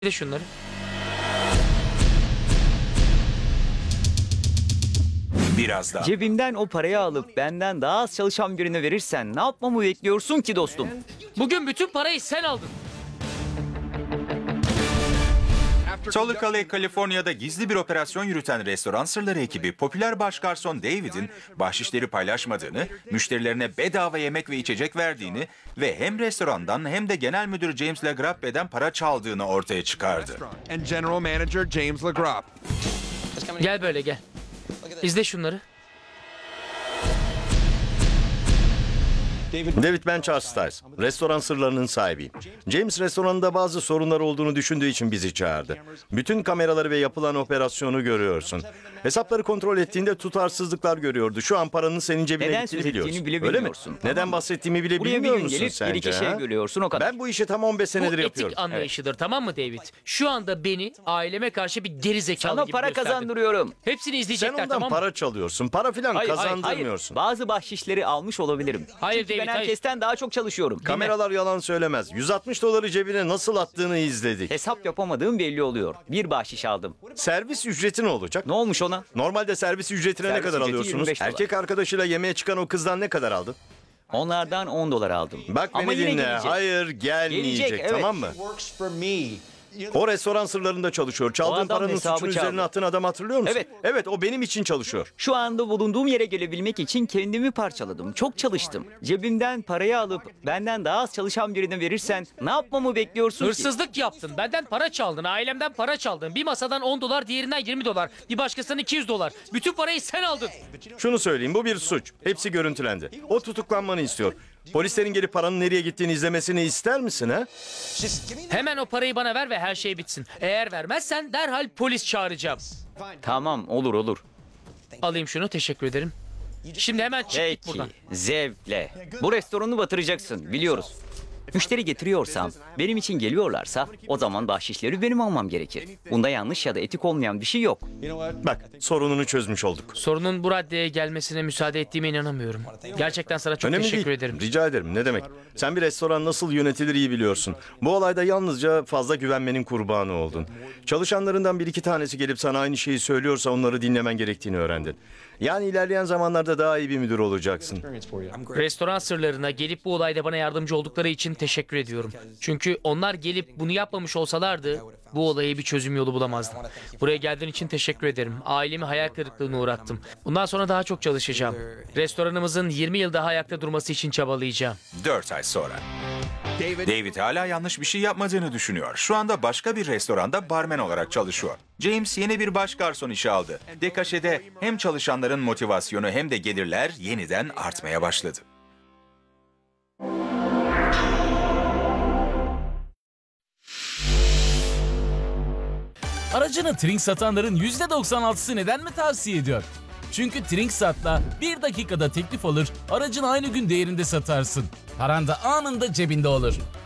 Bir de şunları. Biraz daha. Cebimden o parayı alıp benden daha az çalışan birine verirsen ne yapmamı bekliyorsun ki dostum? Bugün bütün parayı sen aldın. Toluca, Kaliforniya'da gizli bir operasyon yürüten restoran sırları ekibi popüler baş garson David'in bahşişleri paylaşmadığını, müşterilerine bedava yemek ve içecek verdiğini ve hem restorandan hem de genel müdür James LaGrappe'den para çaldığını ortaya çıkardı. And General Manager James LaGrappe. Gel böyle gel. İzle şunları. David, ben Charles Stiles. Restoran sırlarının sahibiyim. James restoranında bazı sorunlar olduğunu düşündüğü için bizi çağırdı. Bütün kameraları ve yapılan operasyonu görüyorsun. Hesapları kontrol ettiğinde tutarsızlıklar görüyordu. Şu an paranın senin cebine Neden gittiğini söz ettiğini biliyorsun. bile Öyle mi? bilmiyorsun. Neden bahsettiğimi bile Buraya bir bilmiyor gün musun gelip sence? bir iki şey ha? görüyorsun o kadar. Ben bu işi tam 15 Bu senedir etik yapıyorum. anlayışıdır, tamam mı David? Şu anda beni aileme karşı bir geri zekalı Sana gibi para gösterdin. kazandırıyorum. Hepsini Sen izleyecekler, ondan tamam mı? para çalıyorsun. Para filan Hayır, kazandırmıyorsun. Bazı bahşişleri almış olabilirim. Hayır Çünkü David, ben hayır. herkesten daha çok çalışıyorum. Kameralar yalan söylemez. 160 doları cebine nasıl attığını izledik. Hesap yapamadığım belli oluyor. Bir bahşiş aldım. Servis ücreti ne olacak? Ne olmuş ona? Normalde servis ücretine ne Servis kadar ücreti alıyorsunuz? 25 dolar. Erkek arkadaşıyla yemeğe çıkan o kızdan ne kadar aldın? Onlardan 10 dolar aldım. Bak Ama beni yine dinle. gelecek. Hayır gelmeyecek, Gelecek, evet. tamam mı? O restoran sırlarında çalışıyor. Çaldığın adam paranın hesabı suçunu çaldı. üzerine attığın adam hatırlıyor musun? Evet. Evet, o benim için çalışıyor. Şu anda bulunduğum yere gelebilmek için kendimi parçaladım. Çok çalıştım. Cebimden parayı alıp benden daha az çalışan birine verirsen ne yapmamı bekliyorsun ki? Hırsızlık yaptın, benden para çaldın, ailemden para çaldın. Bir masadan 10 dolar, diğerinden 20 dolar. Bir başkasından 200 dolar. Bütün parayı sen aldın. Şunu söyleyeyim, bu bir suç. Hepsi görüntülendi. O tutuklanmanı istiyor. Polislerin gelip paranın nereye gittiğini izlemesini ister misin ha? Hemen o parayı bana ver ve her şey bitsin. Eğer vermezsen derhal polis çağıracağım. Tamam, olur. Alayım şunu, teşekkür ederim. Şimdi hemen çık git Peki, buradan. zevkle. Bu restoranı batıracaksın, biliyoruz. Müşteri getiriyorsam, benim için geliyorlarsa o zaman bahşişleri benim almam gerekir. Bunda yanlış ya da etik olmayan bir şey yok. Bak, sorununu çözmüş olduk. Sorunun bu raddeye gelmesine müsaade ettiğime inanamıyorum. Gerçekten sana çok Önemli teşekkür değil. ederim. Rica ederim. Ne demek? Sen bir restoran nasıl yönetilir iyi biliyorsun. Bu olayda yalnızca fazla güvenmenin kurbanı oldun. Çalışanlarından bir iki tanesi gelip sana aynı şeyi söylüyorsa onları dinlemen gerektiğini öğrendin. Yani ilerleyen zamanlarda daha iyi bir müdür olacaksın. Restoran sırlarına gelip bu olayda bana yardımcı oldukları için teşekkür ediyorum. Çünkü onlar gelip bunu yapmamış olsalardı bu olaya bir çözüm yolu bulamazdım. Buraya geldiğin için teşekkür ederim. Ailemi hayal kırıklığına uğrattım. Bundan sonra daha çok çalışacağım. Restoranımızın 20 yıl daha ayakta durması için çabalayacağım. 4 ay sonra. David hala yanlış bir şey yapmadığını düşünüyor. Şu anda başka bir restoranda barmen olarak çalışıyor. James yeni bir baş garson işi aldı. Dekaşe'de hem çalışanların motivasyonu hem de gelirler yeniden artmaya başladı. Aracını Trink satanların %96'sı neden mi tavsiye ediyor? Çünkü Trinksat'la 1 dakikada teklif alır, aracın aynı gün değerinde satarsın. Paran da anında cebinde olur.